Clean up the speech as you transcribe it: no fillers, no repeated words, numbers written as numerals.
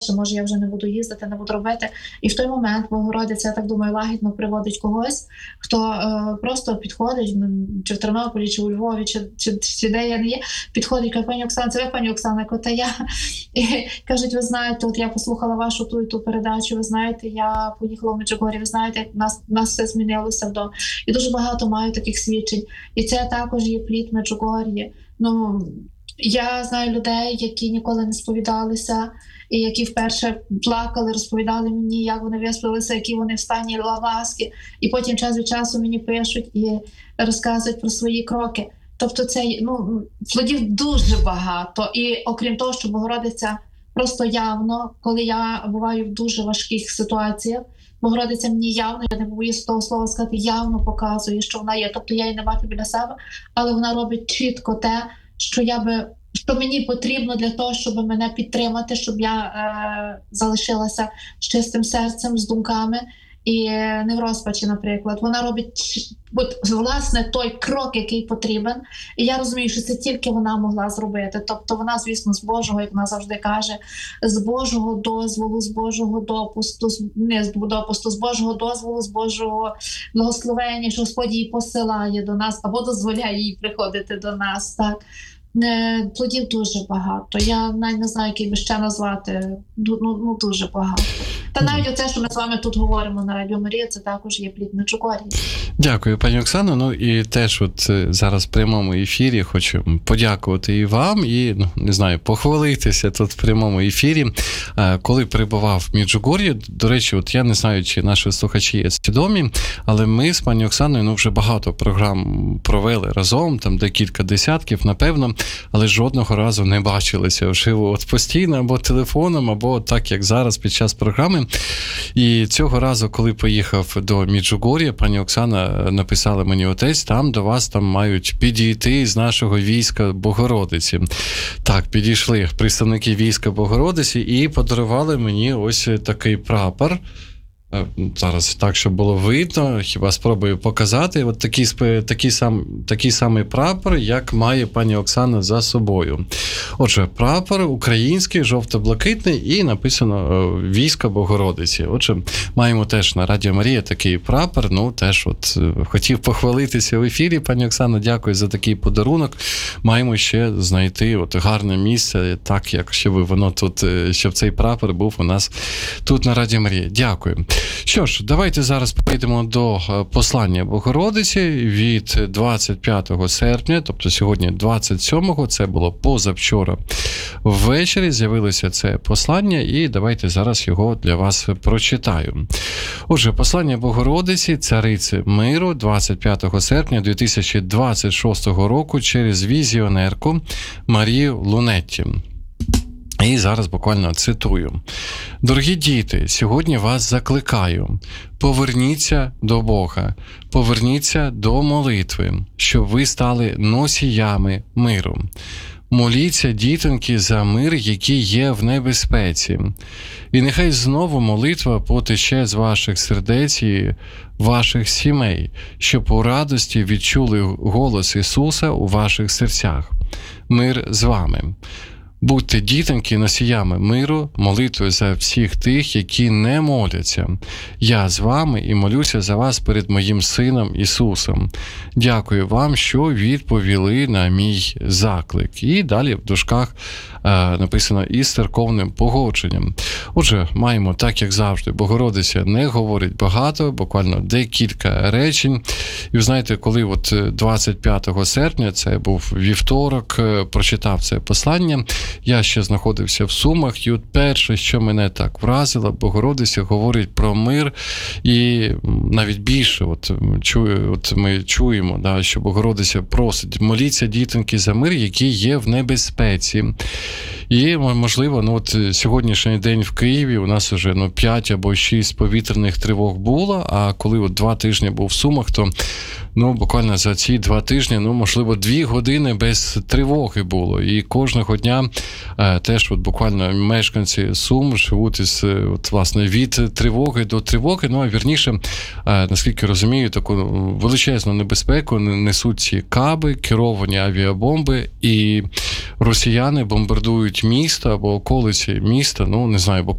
що може я вже не буду їздити, не буду робити. І в той момент Богородиця, я так думаю, лагідно приводить когось, хто просто підходить, чи в Тернополі, чи у Львові, чи де я не є, підходить, каже: пані Оксана, це ви, пані Оксана? Та я. І кажуть: ви знаєте, от я послухала вашу ту і ту передачу, ви знаєте, я поїхала в Меджугор'я, ви знаєте, як нас все змінилося вдома. І дуже багато маю таких свідчень. І це також є плід Меджугор'я. Я знаю людей, які ніколи не сповідалися, і які вперше плакали, розповідали мені, як вони висплилися, які вони в стані ласки. І потім час від часу мені пишуть і розказують про свої кроки. Тобто це, плодів дуже багато. І окрім того, що Богородиця просто явно, коли я буваю в дуже важких ситуаціях, Богородиця мені явно, я не боюсь того слова сказати, явно показує, що вона є. Тобто я її не бачу біля себе, але вона робить чітко те, що мені потрібно для того, щоб мене підтримати, щоб я залишилася з чистим серцем, з думками і не в розпачі, наприклад. Вона робить власне той крок, який потрібен. І я розумію, що це тільки вона могла зробити. Тобто вона, звісно, з Божого, як вона завжди каже, з Божого дозволу, з Божого допусту, з Божого дозволу, з Божого благословення, що Господь її посилає до нас або дозволяє їй приходити до нас. Так. Плодів дуже багато. Я навіть не знаю, який би ще назвати. Дуже багато. Та навіть оце, що ми з вами тут говоримо на Радіо Марія, це також є плід Меджугор'я. Дякую, пані Оксано. І теж зараз в прямому ефірі хочу подякувати і вам, і, похвалитися тут в прямому ефірі. Коли перебував в Меджугор'ї, до речі, я не знаю, чи наші слухачі є свідомі, але ми з пані Оксаною вже багато програм провели разом, там декілька десятків, напевно, але жодного разу не бачилися вживу постійно, або телефоном, або так, як зараз під час програми. І цього разу, коли поїхав до Меджугор'я, пані Оксана написала мені: отець, там до вас мають підійти з нашого війська Богородиці. Так, підійшли представники війська Богородиці і подарували мені ось такий прапор. Зараз так, щоб було видно, хіба спробую показати. От такий самий прапор, як має пані Оксана за собою. Отже, прапор український, жовто-блакитний, і написано «Військо Богородиці». Отже, маємо теж на Радіо Марія такий прапор. Теж хотів похвалитися в ефірі. Пані Оксана, дякую за такий подарунок. Маємо ще знайти гарне місце, так, як щоб цей прапор був у нас тут на Радіо Марія. Дякую. Що ж, давайте зараз перейдемо до послання Богородиці від 25 серпня, тобто сьогодні 27-го, це було позавчора ввечері, з'явилося це послання, і давайте зараз його для вас прочитаю. Отже, послання Богородиці, Цариці миру, 25 серпня 2026 року через візіонерку Марію Лунетті. І зараз буквально цитую. «Дорогі діти, сьогодні вас закликаю. Поверніться до Бога, поверніться до молитви, щоб ви стали носіями миру. Моліться, дітоньки, за мир, який є в небезпеці. І нехай знову молитва потече з ваших сердець і ваших сімей, щоб у радості відчули голос Ісуса у ваших серцях. Мир з вами». Будьте, дітоньки, носіями миру, молитвою за всіх тих, які не моляться. Я з вами і молюся за вас перед моїм Сином Ісусом. Дякую вам, що відповіли на мій заклик. І далі в дужках написано «із церковним погодженням». Отже, маємо, так як завжди, Богородиця не говорить багато, буквально декілька речень. І ви знаєте, коли 25 серпня, це був вівторок, прочитав це послання, я ще знаходився в Сумах, і перше, що мене так вразило, Богородиця говорить про мир, і навіть більше ми чуємо, що Богородиця просить: моліться, дітоньки, за мир, який є в небезпеці. І, можливо, сьогоднішній день в Києві у нас вже 5 або 6 повітряних тривог було, а коли 2 тижні був в Сумах, то буквально за ці 2 тижні, можливо, 2 години без тривоги було. І кожного дня теж буквально мешканці Сум живуть від тривоги до тривоги. А вірніше, наскільки розумію, таку величезну небезпеку несуть ці каби, керовані авіабомби, і росіяни бомбардують міста або околиці міста, ну, не знаю,